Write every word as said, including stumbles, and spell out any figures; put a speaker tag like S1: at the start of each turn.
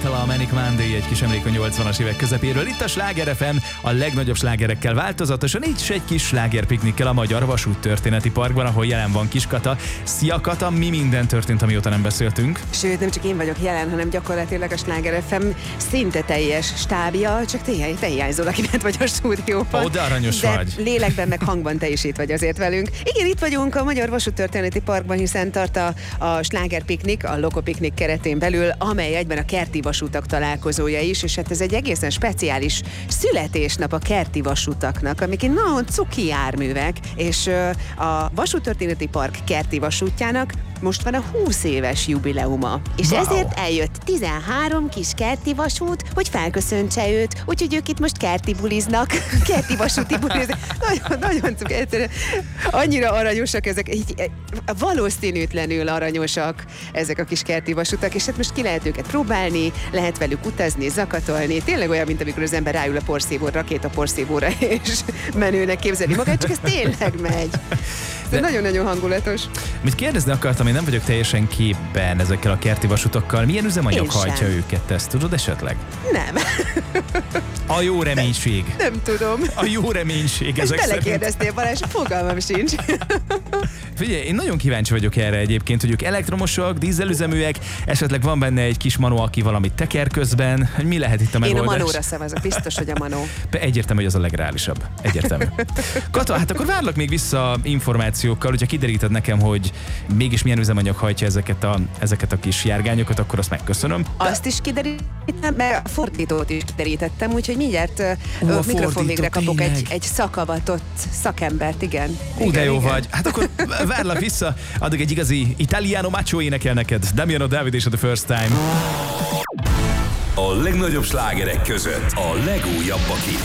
S1: Matala, a Manic Monday, egy kis emlék a nyolcvanas évek közepéről. Itt a Sláger ef em a legnagyobb slágerekkel változatosan, így egy kis slágerpiknikkel a Magyar Vasút Történeti Parkban, ahol jelen van Kis Kata. Szia Kata, mi minden történt, amióta nem beszéltünk?
S2: Sőt, nem csak én vagyok jelen, hanem gyakorlatilag a Sláger ef em szinte teljes stábja, csak te, te hiányzol, aki bent vagy a stúdióban.
S1: Ó, de aranyos
S2: de
S1: vagy.
S2: lélekben meg hangban te is itt vagy azért velünk. Igen, itt vagyunk a Magyar Vasút Történeti Parkban, hiszen tart a, a slágerpiknik, a Lokopiknik keretén belül, amely egyben a kerti vasútak találkozója is, és hát ez egy egészen speciális születésnap a kerti vasutaknak, amik egy nagyon cuki járművek, és a Vasúttörténeti Park kerti vasútjának most van a húsz éves jubileuma. És
S1: Wow.
S2: ezért eljött tizenhárom kis kerti vasút, hogy felköszöntse őt, úgyhogy ők itt most kerti buliznak, kerti vasúti buliznak. Nagyon, nagyon cuki, egyszerűen annyira aranyosak ezek, így, valószínűtlenül aranyosak ezek a kis kerti vasutak, és hát most ki lehet őket próbálni, lehet velük utazni, zakatolni, tényleg olyan, mint amikor az ember ráül a porszívóra, rakéta porszívóra, és menőnek képzeli magát, csak ez tényleg megy. Ez nagyon-nagyon hangulatos.
S1: Mit kérdezni akartam, én nem vagyok teljesen képben ezekkel a kerti vasutakkal. Milyen üzemanyag
S2: Én
S1: hajtja
S2: sem.
S1: őket? Te ezt tudod esetleg?
S2: Nem.
S1: A jó reménység.
S2: Nem tudom.
S1: A jó reménység
S2: És
S1: ezek szerint.
S2: belekérdeztél, Balázs, fogalmam sincs.
S1: Figyelj, én nagyon kíváncsi vagyok erre egyébként, hogy ők elektromosak, dízelüzeműek, esetleg van benne egy kis manó, aki valamit teker közben, hogy mi lehet itt a
S2: Én a
S1: megoldás?
S2: manóra szavazok, biztos, hogy a manó.
S1: Egyértelmű, hogy az a legreálisabb. Egyértelmű. Kata, hát akkor várlak még vissza információkkal, hogyha kideríted nekem, hogy mégis milyen üzemanyag hajtja ezeket a, ezeket a kis járgányokat, akkor azt megköszönöm.
S2: Azt is kiderítettem, mert a fordítót is kiderítettem, úgyhogy mindjárt
S1: Ó, a
S2: uh, mikrofon végre
S1: fordító,
S2: kapok egy,
S1: tényleg.
S2: egy szakavatott szakembert, igen.
S1: Ú,
S2: igen,
S1: de jó
S2: igen.
S1: vagy. Hát akkor várlak vissza, addig egy igazi Italiano macho énekel neked. Damiano David és a The First Time.
S3: A legnagyobb slágerek között a legújabbak is.